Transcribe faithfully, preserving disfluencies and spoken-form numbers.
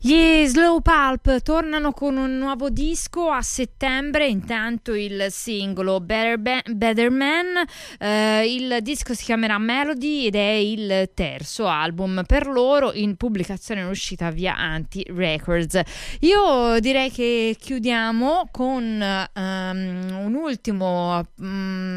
Gli Slow Pulp tornano con un nuovo disco a settembre, intanto il singolo Better, Ba- Better Man, eh, il disco si chiamerà Melody ed è il terzo album per loro, in pubblicazione in uscita via Anti Records. Io direi che chiudiamo con um, un ultimo um,